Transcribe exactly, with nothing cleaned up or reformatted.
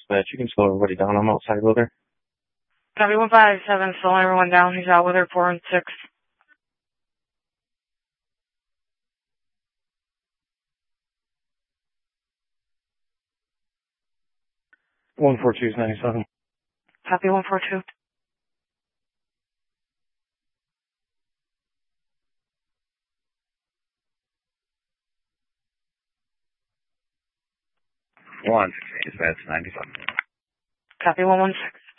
dispatch. You can slow everybody down. I'm outside with her. Copy one five seven, slowing everyone down. He's out with her, four and six. one four two is ninety-seven. Copy one four two. one six eight, dispatch ninety-seven. Copy one one six.